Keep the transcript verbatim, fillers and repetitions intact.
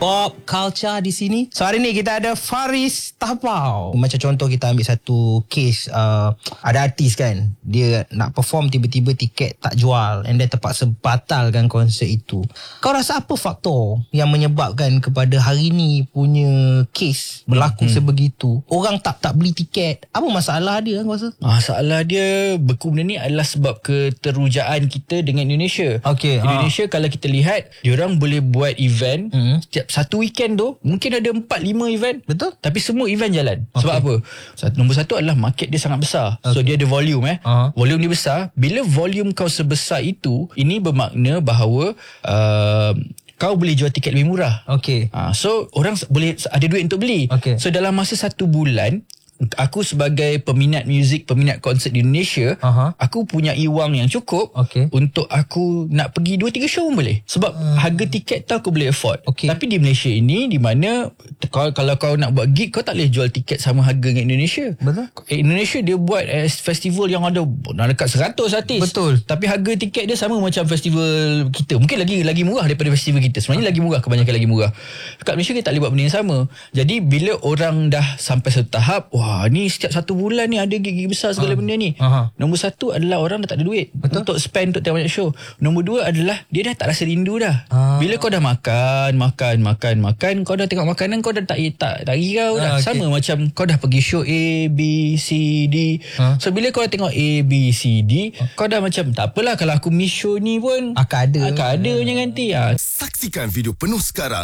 Pop culture di sini. So hari ni kita ada Faris Tapau. Macam contoh kita ambil satu case, uh, ada artis kan, dia nak perform tiba-tiba tiket tak jual and then terpaksa batalkan konsert itu. Kau rasa apa faktor yang menyebabkan kepada hari ni punya case berlaku hmm. sebegitu? Orang tak tak beli tiket. Apa masalah dia kau rasa? Masalah dia beku benda ni adalah sebab keterujaan kita dengan Indonesia. Okay, Indonesia ha. Kalau kita lihat, diorang boleh buat event hmm. setiap satu weekend tu mungkin ada empat lima event. Betul. Tapi semua event jalan. Okay. Sebab apa? Nombor satu adalah market dia sangat besar. Okay. So dia ada volume eh. Uh-huh. Volume dia besar. Bila volume kau sebesar itu, ini bermakna bahawa uh, kau boleh jual tiket lebih murah. Okay. Uh, so orang boleh ada duit untuk beli. Okay. So dalam masa satu bulan, aku sebagai peminat muzik, peminat konsert di Indonesia, uh-huh. aku punya wang yang cukup okay. untuk aku nak pergi dua tiga show pun boleh. Sebab uh. harga tiket tu aku boleh afford. Okay. Tapi di Malaysia ini, di mana kalau, kalau kau nak buat gig, kau tak boleh jual tiket sama harga dengan Indonesia. Betul. Indonesia dia buat eh, festival yang ada dekat seratus artis. Betul. Tapi harga tiket dia sama macam festival kita. Mungkin lagi lagi murah daripada festival kita. Sebenarnya uh. lagi murah, kebanyakan lagi murah. Dekat Malaysia kita tak boleh buat benda yang sama. Jadi bila orang dah sampai satu tahap, wah ni setiap satu bulan ni ada gig-gig besar segala uh, benda ni. Uh-huh. Nombor satu adalah orang dah tak ada duit. Betul? Untuk spend untuk tengok banyak show. Nombor dua adalah dia dah tak rasa rindu dah. Uh. Bila kau dah makan, makan, makan, makan, kau dah tengok makanan, kau dah tak tak tak kau dah. Uh, okay. Sama macam kau dah pergi show A, B, C, D. Uh. So bila kau dah tengok A, B, C, D, uh. kau dah macam tak apalah kalau aku miss show ni pun akan ada. Akan ada je nanti. Uh. Saksikan video penuh sekarang